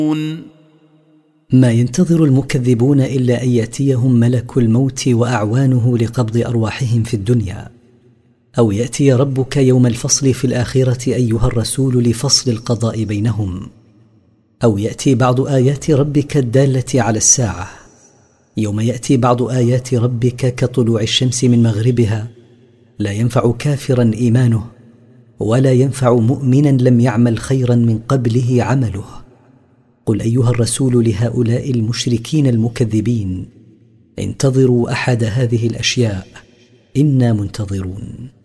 ما ينتظر المكذبون إلا أن يأتيهم ملك الموت وأعوانه لقبض أرواحهم في الدنيا، أو يأتي ربك يوم الفصل في الآخرة أيها الرسول لفصل القضاء بينهم، أو يأتي بعض آيات ربك الدالة على الساعة. يوم يأتي بعض آيات ربك كطلوع الشمس من مغربها لا ينفع كافرا إيمانه، ولا ينفع مؤمنا لم يعمل خيرا من قبله عمله. قل أيها الرسول لهؤلاء المشركين المكذبين: انتظروا أحد هذه الأشياء، إنا منتظرون.